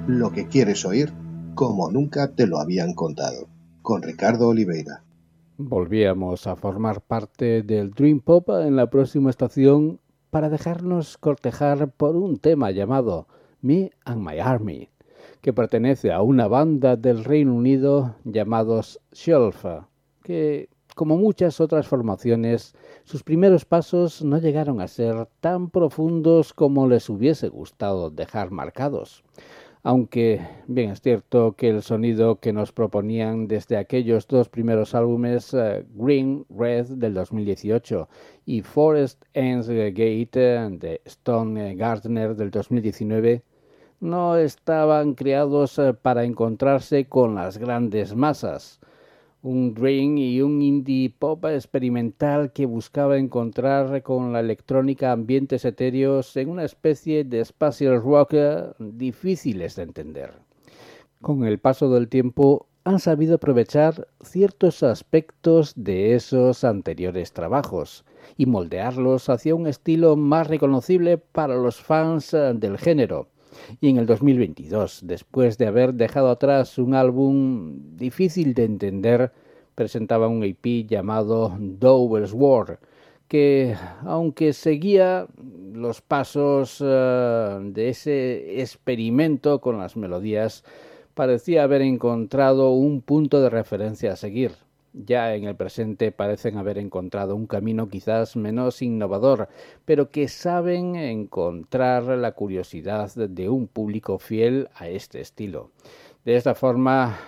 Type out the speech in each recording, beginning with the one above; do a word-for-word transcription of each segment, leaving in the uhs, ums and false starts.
lo que quieres oír como nunca te lo habían contado, con Ricardo Oliveira. Volvíamos a formar parte del Dream Pop en la próxima estación para dejarnos cortejar por un tema llamado Me and My Army, que pertenece a una banda del Reino Unido llamados Shelf, que, como muchas otras formaciones, sus primeros pasos no llegaron a ser tan profundos como les hubiese gustado dejar marcados. Aunque bien es cierto que el sonido que nos proponían desde aquellos dos primeros álbumes, uh, Green Red del dos mil dieciocho y Forest Ends Gate de Stone Gardener del dos mil diecinueve, no estaban creados uh, para encontrarse con las grandes masas. Un dream y un indie pop experimental que buscaba encontrar con la electrónica ambientes etéreos en una especie de spatial rock difíciles de entender. Con el paso del tiempo han sabido aprovechar ciertos aspectos de esos anteriores trabajos y moldearlos hacia un estilo más reconocible para los fans del género. Y en el dos mil veintidós, después de haber dejado atrás un álbum difícil de entender, presentaba un E P llamado Double Sword, que, aunque seguía los pasos uh, de ese experimento con las melodías, parecía haber encontrado un punto de referencia a seguir. Ya en el presente parecen haber encontrado un camino quizás menos innovador, pero que saben encontrar la curiosidad de un público fiel a este estilo. De esta forma,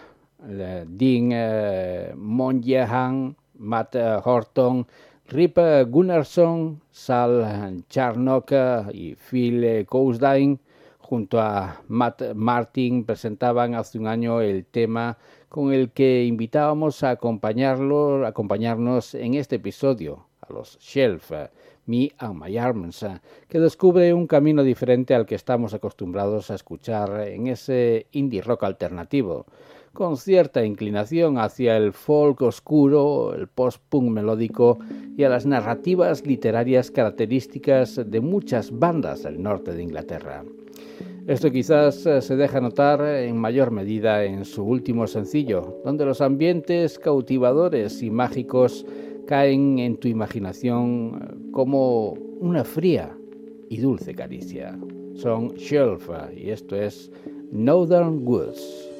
Dean eh, Monaghan, Matt Horton, Rip Gunnarsson, Sal Charnock y Phil Kousdine, junto a Matt Martin, presentaban hace un año el tema con el que invitábamos a acompañarlo, a acompañarnos en este episodio, a los Shelf, Me and My Arms, que descubre un camino diferente al que estamos acostumbrados a escuchar en ese indie rock alternativo, con cierta inclinación hacia el folk oscuro, el post-punk melódico y a las narrativas literarias características de muchas bandas del norte de Inglaterra. Esto quizás se deja notar en mayor medida en su último sencillo, donde los ambientes cautivadores y mágicos caen en tu imaginación como una fría y dulce caricia. Son Shelf y esto es Northern Woods.